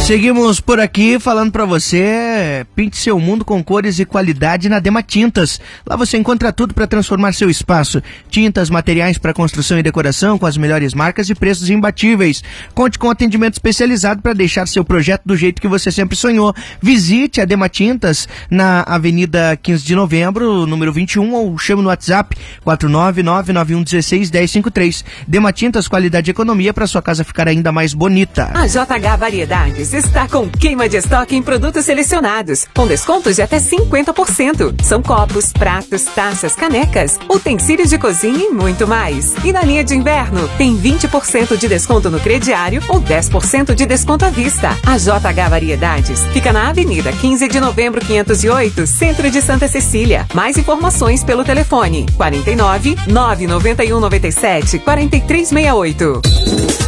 Seguimos por aqui falando pra você, pinte seu mundo com cores e qualidade na Dema Tintas. Lá você encontra tudo para transformar seu espaço. Tintas, materiais para construção e decoração com as melhores marcas e preços imbatíveis. Conte com atendimento especializado para deixar seu projeto do jeito que você sempre sonhou. Visite a Dema Tintas na Avenida 15 de Novembro, número 21, ou chame no WhatsApp 49991161053. Dema Tintas, qualidade e economia para sua casa ficar ainda mais bonita. A JH Variedades está com queima de estoque em produtos selecionados, com descontos de até 50%. São copos, pratos, taças, canecas, utensílios de cozinha e muito mais. E na linha de inverno, tem 20% de desconto no crediário ou 10% de desconto à vista. A JH Variedades fica na Avenida 15 de Novembro 508, Centro de Santa Cecília. Mais informações pelo telefone 49 991 97 4368.